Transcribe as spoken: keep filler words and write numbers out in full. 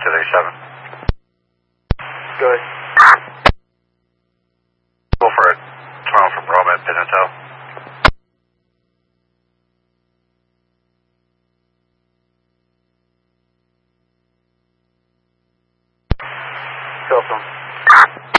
two thirty-seven. Go ahead. Go for it. Tomorrow from Roman Pimentel. Cell phone.